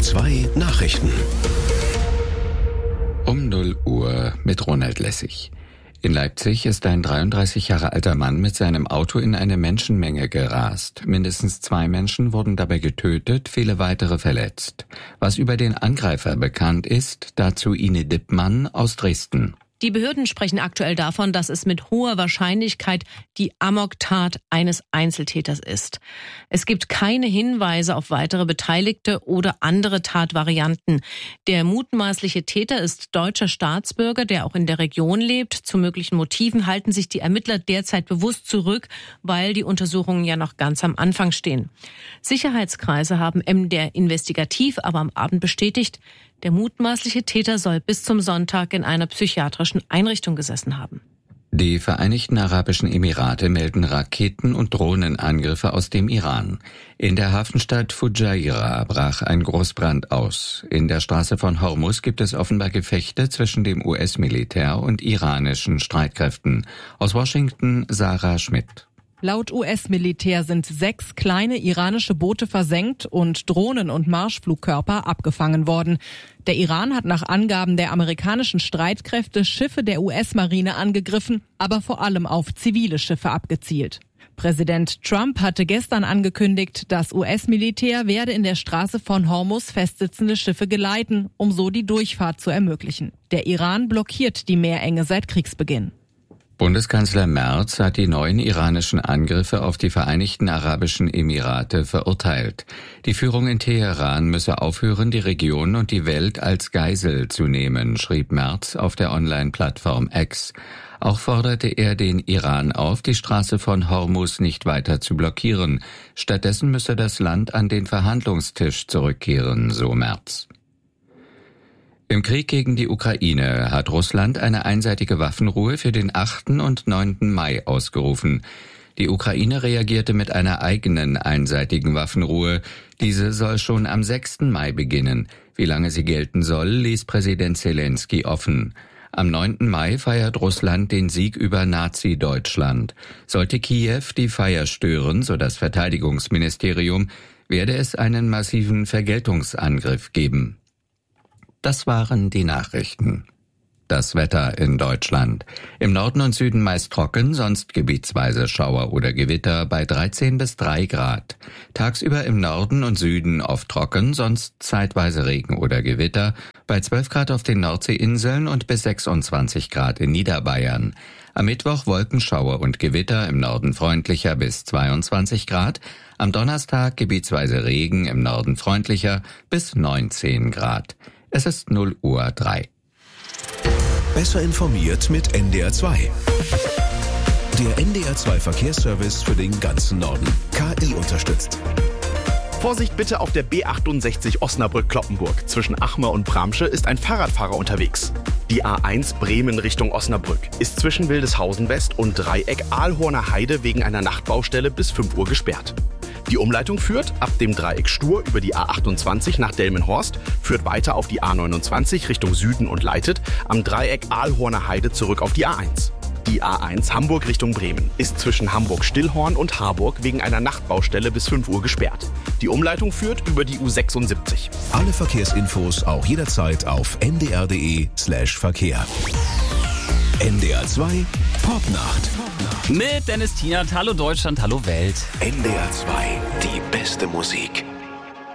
NDR 2 Nachrichten. Um 0 Uhr mit Ronald Lessig. In Leipzig ist ein 33 Jahre alter Mann mit seinem Auto in eine Menschenmenge gerast. Mindestens 2 Menschen wurden dabei getötet, viele weitere verletzt. Was über den Angreifer bekannt ist, dazu Ine Dippmann aus Dresden. Die Behörden sprechen aktuell davon, dass es mit hoher Wahrscheinlichkeit die Amoktat eines Einzeltäters ist. Es gibt keine Hinweise auf weitere Beteiligte oder andere Tatvarianten. Der mutmaßliche Täter ist deutscher Staatsbürger, der auch in der Region lebt. Zu möglichen Motiven halten sich die Ermittler derzeit bewusst zurück, weil die Untersuchungen ja noch ganz am Anfang stehen. Sicherheitskreise haben MDR investigativ aber am Abend bestätigt, der mutmaßliche Täter soll bis zum Sonntag in einer psychiatrischen Einrichtung gesessen haben. Die Vereinigten Arabischen Emirate melden Raketen- und Drohnenangriffe aus dem Iran. In der Hafenstadt Fujairah brach ein Großbrand aus. In der Straße von Hormuz gibt es offenbar Gefechte zwischen dem US-Militär und iranischen Streitkräften. Aus Washington Sarah Schmidt. Laut US-Militär sind 6 kleine iranische Boote versenkt und Drohnen und Marschflugkörper abgefangen worden. Der Iran hat nach Angaben der amerikanischen Streitkräfte Schiffe der US-Marine angegriffen, aber vor allem auf zivile Schiffe abgezielt. Präsident Trump hatte gestern angekündigt, das US-Militär werde in der Straße von Hormuz festsitzende Schiffe geleiten, um so die Durchfahrt zu ermöglichen. Der Iran blockiert die Meerenge seit Kriegsbeginn. Bundeskanzler Merz hat die neuen iranischen Angriffe auf die Vereinigten Arabischen Emirate verurteilt. Die Führung in Teheran müsse aufhören, die Region und die Welt als Geisel zu nehmen, schrieb Merz auf der Online-Plattform X. Auch forderte er den Iran auf, die Straße von Hormuz nicht weiter zu blockieren. Stattdessen müsse das Land an den Verhandlungstisch zurückkehren, so Merz. Im Krieg gegen die Ukraine hat Russland eine einseitige Waffenruhe für den 8. und 9. Mai ausgerufen. Die Ukraine reagierte mit einer eigenen einseitigen Waffenruhe. Diese soll schon am 6. Mai beginnen. Wie lange sie gelten soll, ließ Präsident Zelensky offen. Am 9. Mai feiert Russland den Sieg über Nazi-Deutschland. Sollte Kiew die Feier stören, so das Verteidigungsministerium, werde es einen massiven Vergeltungsangriff geben. Das waren die Nachrichten. Das Wetter in Deutschland. Im Norden und Süden meist trocken, sonst gebietsweise Schauer oder Gewitter bei 13 bis 3 Grad. Tagsüber im Norden und Süden oft trocken, sonst zeitweise Regen oder Gewitter bei 12 Grad auf den Nordseeinseln und bis 26 Grad in Niederbayern. Am Mittwoch Wolkenschauer und Gewitter, im Norden freundlicher bis 22 Grad. Am Donnerstag gebietsweise Regen, im Norden freundlicher bis 19 Grad. Es ist 0 Uhr 3. Besser informiert mit NDR 2. Der NDR 2 Verkehrsservice für den ganzen Norden. KI unterstützt. Vorsicht bitte auf der B68 Osnabrück-Kloppenburg. Zwischen Achmer und Bramsche ist ein Fahrradfahrer unterwegs. Die A1 Bremen Richtung Osnabrück ist zwischen Wildeshausen West und Dreieck Aalhorner Heide wegen einer Nachtbaustelle bis 5 Uhr gesperrt. Die Umleitung führt ab dem Dreieck Stur über die A28 nach Delmenhorst, führt weiter auf die A29 Richtung Süden und leitet am Dreieck Aalhorner Heide zurück auf die A1. Die A1 Hamburg Richtung Bremen ist zwischen Hamburg-Stillhorn und Harburg wegen einer Nachtbaustelle bis 5 Uhr gesperrt. Die Umleitung führt über die U76. Alle Verkehrsinfos auch jederzeit auf ndr.de/Verkehr. NDR 2 Popnacht. Mit Dennis Tienert. Hallo Deutschland, hallo Welt. NDR 2, die beste Musik.